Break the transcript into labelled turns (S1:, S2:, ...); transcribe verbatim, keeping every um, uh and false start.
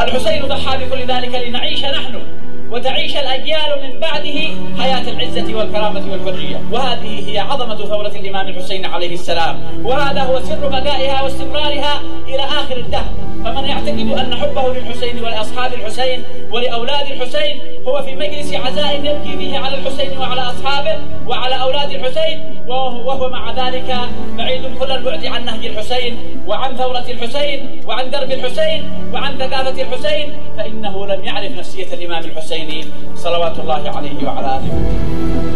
S1: الحسين ضحى بكل ذلك لنعيش نحن وتعيش الأجيال من بعده حياة العزة والكرامة والحرية. وهذه هي عظمة ثورة الإمام الحسين عليه السلام، وهذا هو سر بقائها واستمرارها إلى آخر الدهر. فمن يعتقد أن حبه للحسين ولأصحاب الحسين ولأولاد الحسين هو في مجلس عزاء يبكي فيه على الحسين وعلى أصحابه وعلى أولاد الحسين، وهو مع ذلك بعيد كل البعد عن نهج الحسين وعن ثورة الحسين وعن درب الحسين وعن ثقافة الحسين، فإنه لم يعرف نفسية الإمام الحسين صلوات الله عليه وعلى آله.